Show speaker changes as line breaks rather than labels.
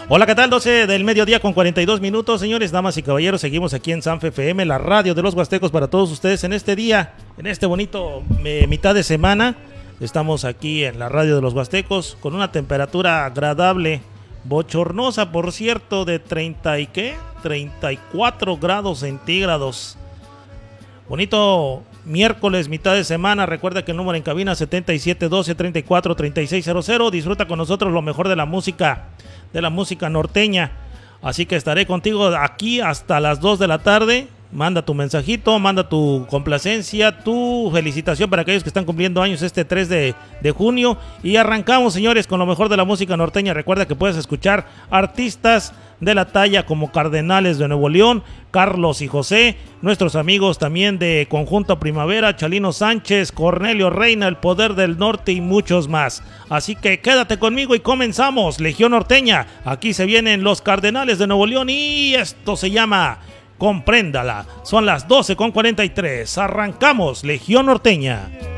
Hola, ¿qué tal? 12 del mediodía con 42 minutos, señores, damas y caballeros. Seguimos aquí en Sanfe FM, la radio de los Huastecos para todos ustedes en este día, en este bonito mitad de semana. Estamos aquí en la radio de los Huastecos con una temperatura agradable, bochornosa, por cierto, de 34 grados centígrados. Bonito miércoles, mitad de semana. Recuerda que el número en cabina 7712-343600. Disfruta con nosotros lo mejor de la música norteña. Así que estaré contigo aquí hasta las 2 de la tarde. Manda tu mensajito, manda tu complacencia, tu felicitación para aquellos que están cumpliendo años este 3 de junio. Y arrancamos, señores, con lo mejor de la música norteña. Recuerda que puedes escuchar artistas de la talla como Cardenales de Nuevo León, Carlos y José, nuestros amigos también de Conjunto Primavera, Chalino Sánchez, Cornelio Reina, El Poder del Norte y muchos más. Así que quédate conmigo y comenzamos. Legión Norteña, aquí se vienen los Cardenales de Nuevo León y esto se llama Compréndala. Son las 12:43. Arrancamos Legión Norteña.